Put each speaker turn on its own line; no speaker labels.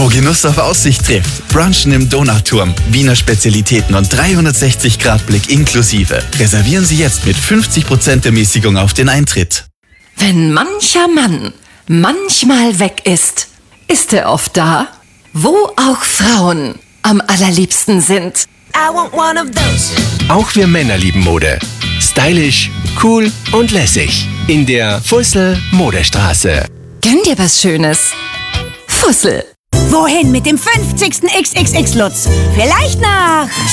Wo Genuss auf Aussicht trifft. Brunchen im Donauturm. Wiener Spezialitäten und 360-Grad-Blick inklusive. Reservieren Sie jetzt mit 50% Ermäßigung auf den Eintritt.
Wenn mancher Mann manchmal weg ist, ist er oft da, wo auch Frauen am allerliebsten sind.
I want one of those.
Auch wir Männer lieben Mode. Stylisch, cool und lässig. In der Fussel Modestraße.
Gönn dir was Schönes. Fussel.
Wohin mit dem 50. XXX-Lutz? Vielleicht nach